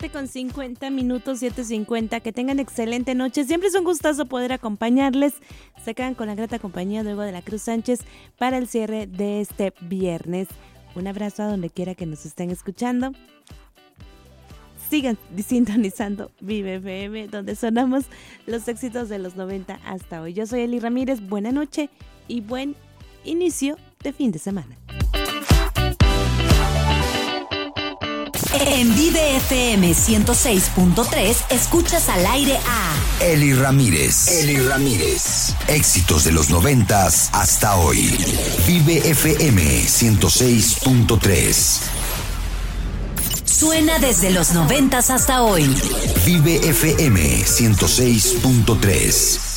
7:50, 7:50. Que tengan excelente noche. Siempre es un gustazo poder acompañarles. Se quedan con la grata compañía de Hugo de la Cruz Sánchez para el cierre de este viernes. Un abrazo a donde quiera que nos estén escuchando. Sigan sintonizando Vive FM, donde sonamos los éxitos de los 90 hasta hoy. Yo soy Eli Ramírez. Buena noche y buen inicio de fin de semana. En Vive FM 106.3 escuchas al aire a Eli Ramírez. Éxitos de los 90 hasta hoy. Vive FM 106.3. Suena desde los 90 hasta hoy. Vive FM 106.3.